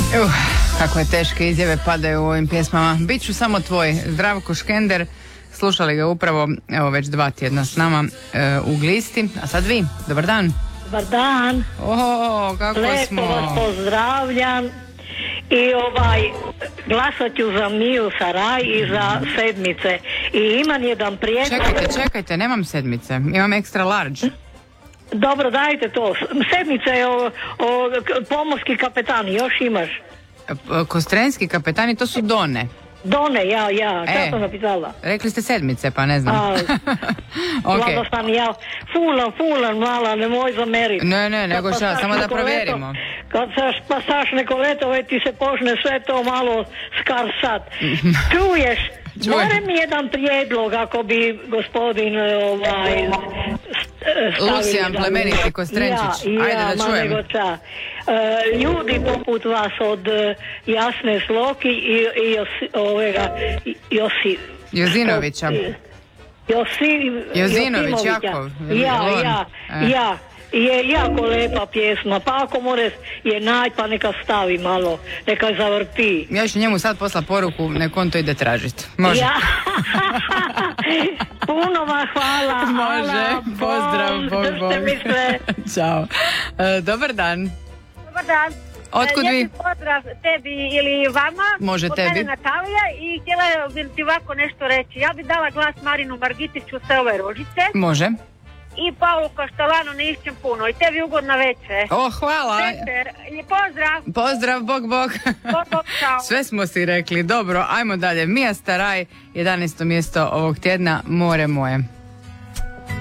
Kakve teške izjave padaju u ovim pjesmama. Biću samo tvoj. Zdravko Škender, slušali ga upravo, evo već 2 tjedna s nama u Glisti. A sad vi, dobar dan. Dobar dan. Kako lepo smo. Lepo vas pozdravljam. I glasat ću za Miju Saraj i za sedmice. I imam jedan prijedlog. Čekajte, nemam sedmice. Imam extra large. Dobro, dajte to. Sedmice je pomorski kapetani. Još imaš? Kostrenski kapetani, to su Done. Done, ja, šta sam napisala? Rekli ste sedmice, pa ne znam. Vlada sam ja fulan, mala, nemoj zameriti. Ne, nego šta, samo da provjerimo. Kad pasaš neko leto, ti se počne sve to malo skarsat. Čuješ? More mi jedan prijedlog, ako bi gospodin Lucijan Plemeniti Kostrenčić. Ajde da čujem. Ljudi poput vas od Jasne Sloki i Jozinovića. Jozinović, Jakov. Je jako lepa pjesma, pa ako more je naći, pa neka stavi malo, neka zavrti. Ja ću njemu sad posla poruku, nek on to ide tražiti. Može. Ja. Puno vam hvala. Može, pozdrav, bog. Ćao. Dobar dan. Dobar dan. Otkud vi? Lijep pozdrav tebi ili vama. Može tebi. Od mene Natalija i htjela bi ti ovako nešto reći. Ja bi dala glas Marinu Margitiću sa ove Rožice. Može. I Paulu Kaštelanu ne išćem puno. I tebi ugodna večer. Hvala. Peter, pozdrav. Pozdrav, bog. Bog, čao. Sve smo si rekli. Dobro, ajmo dalje. Mija Staraj, 11. mjesto ovog tjedna, More moje.